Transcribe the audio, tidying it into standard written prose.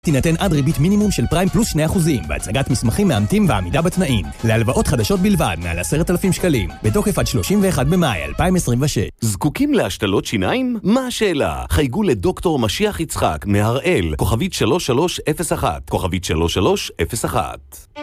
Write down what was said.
תינתן עד ריבית מינימום של פריים פלוס 2% בהצגת מסמכים מאמתים ועמידה בתנאים. להלוואות חדשות בלבד מעל 10,000 שקלים. בתוקף עד 31 במאי 2026. זקוקים להשתלות שיניים? מה השאלה? חייגו לדוקטור משיח יצחק מהראל, כוכבית 3301, כוכבית 3301.